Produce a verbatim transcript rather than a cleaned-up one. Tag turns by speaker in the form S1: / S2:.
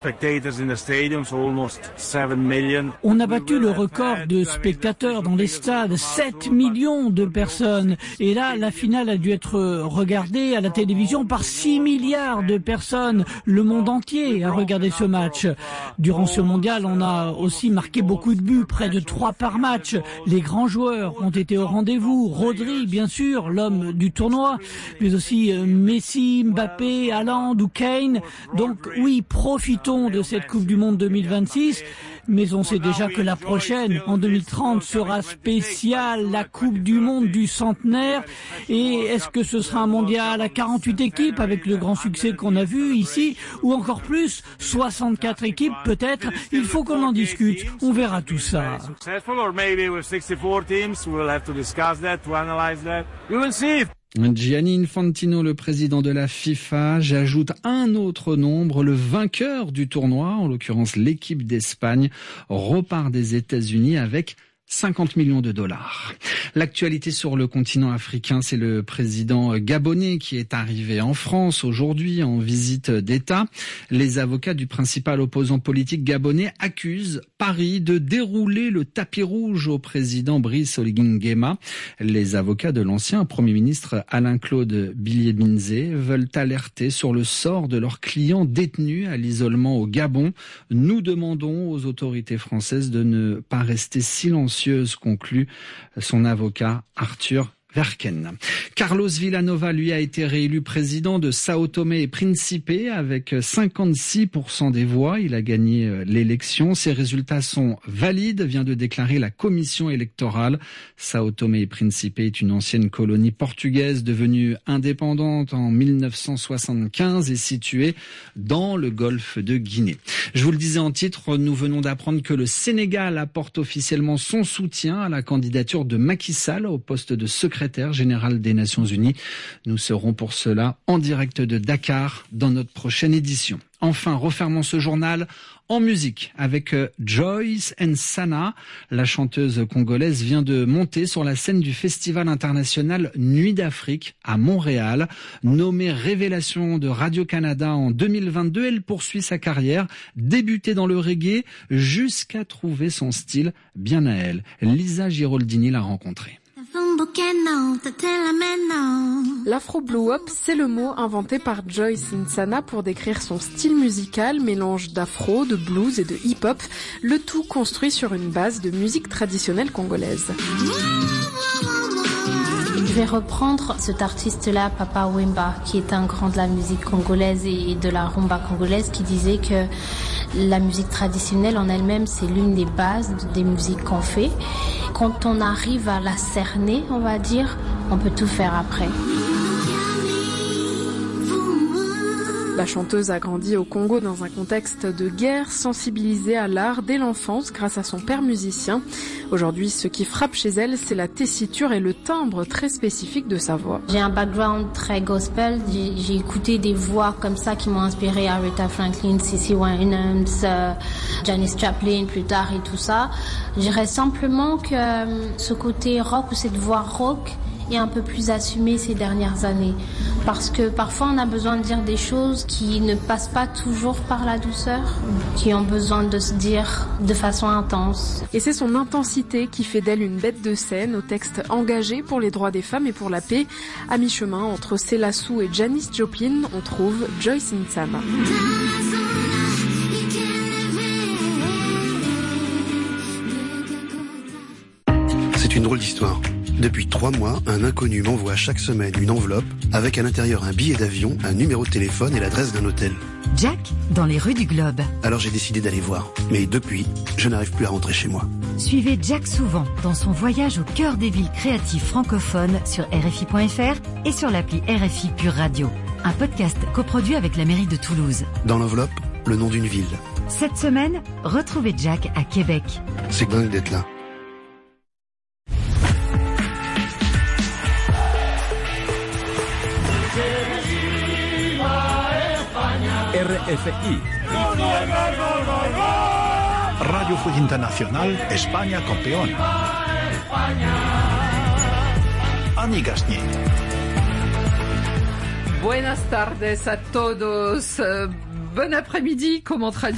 S1: On a battu le record de spectateurs dans les stades, sept millions de personnes. Et là, la finale a dû être regardée à la télévision par six milliards de personnes. Le monde entier a regardé ce match. Durant ce mondial, on a aussi marqué beaucoup de buts, près de trois par match. Les grands joueurs ont été au rendez-vous. Rodri, bien sûr, l'homme du tournoi, mais aussi Messi, Mbappé, Haaland ou Kane. Donc oui, profitons de cette Coupe du Monde deux mille vingt-six, mais on sait déjà que la prochaine, en deux mille trente, sera spéciale, la Coupe du Monde du centenaire. Et est-ce que ce sera un mondial à quarante-huit équipes avec le grand succès qu'on a vu ici, ou encore plus, soixante-quatre équipes peut-être? Il faut qu'on en discute, on verra tout ça.
S2: Gianni Infantino, le président de la FIFA, j'ajoute un autre nombre, le vainqueur du tournoi, en l'occurrence l'équipe d'Espagne, repart des États-Unis avec cinquante millions de dollars. L'actualité sur le continent africain, c'est le président gabonais qui est arrivé en France aujourd'hui en visite d'État. Les avocats du principal opposant politique gabonais accusent Paris de dérouler le tapis rouge au président Brice Oligui Nguema. Les avocats de l'ancien Premier ministre Alain-Claude Bilié-Binzé veulent alerter sur le sort de leurs clients détenus à l'isolement au Gabon. Nous demandons aux autorités françaises de ne pas rester silencieuses, conclut son avocat Arthur Verken. Carlos Villanova, lui, a été réélu président de Sao Tomé et Principe avec cinquante-six pour cent des voix. Il a gagné l'élection. Ses résultats sont valides, vient de déclarer la commission électorale. Sao Tomé et Principe est une ancienne colonie portugaise devenue indépendante en mille neuf cent soixante-quinze et située dans le golfe de Guinée. Je vous le disais en titre, nous venons d'apprendre que le Sénégal apporte officiellement son soutien à la candidature de Macky Sall au poste de secrétaire secrétaire général des Nations Unies. Nous serons pour cela en direct de Dakar dans notre prochaine édition. Enfin, refermons ce journal en musique avec Joyce Nsana. La chanteuse congolaise vient de monter sur la scène du Festival international Nuit d'Afrique à Montréal. Nommée révélation de Radio-Canada en deux mille vingt-deux, elle poursuit sa carrière, débutée dans le reggae, jusqu'à trouver son style bien à elle. Lisa Giraldini l'a rencontrée.
S3: L'afro blow-up, c'est le mot inventé par Joyce Nsana pour décrire son style musical, mélange d'afro, de blues et de hip-hop, le tout construit sur une base de musique traditionnelle congolaise.
S4: Je vais reprendre cet artiste-là, Papa Wemba, qui est un grand de la musique congolaise et de la rumba congolaise, qui disait que la musique traditionnelle en elle-même, c'est l'une des bases des musiques qu'on fait. Quand on arrive à la cerner, on va dire, on peut tout faire après.
S3: La chanteuse a grandi au Congo dans un contexte de guerre, sensibilisée à l'art dès l'enfance grâce à son père musicien. Aujourd'hui, ce qui frappe chez elle, c'est la tessiture et le timbre très spécifique de sa voix.
S4: J'ai un background très gospel, j'ai, j'ai écouté des voix comme ça qui m'ont inspiré, Aretha Franklin, Cissy Winans, euh, Janis Joplin plus tard et tout ça. Je dirais simplement que euh, ce côté rock ou cette voix rock est un peu plus assumée ces dernières années. Parce que parfois on a besoin de dire des choses qui ne passent pas toujours par la douceur, qui ont besoin de se dire de façon intense.
S3: Et c'est son intensité qui fait d'elle une bête de scène, au texte engagé pour les droits des femmes et pour la paix. À mi-chemin entre Selassou et Janis Joplin, on trouve Joyce Nsana.
S5: C'est une drôle d'histoire. Depuis trois mois, un inconnu m'envoie chaque semaine une enveloppe avec à l'intérieur un billet d'avion, un numéro de téléphone et l'adresse d'un hôtel.
S6: Jack, dans les rues du Globe.
S5: Alors j'ai décidé d'aller voir. Mais depuis, je n'arrive plus à rentrer chez moi.
S6: Suivez Jack souvent dans son voyage au cœur des villes créatives francophones sur R F I point F R et sur l'appli R F I Pure Radio. Un podcast coproduit avec la mairie de Toulouse.
S5: Dans l'enveloppe, le nom d'une ville.
S6: Cette semaine, retrouvez Jack à Québec.
S5: C'est dingue d'être là.
S7: R F I. Radio Fuji Internacional, España campeón. Ani Gasnier.
S3: Buenas tardes a todos. Bon après-midi, comment traduire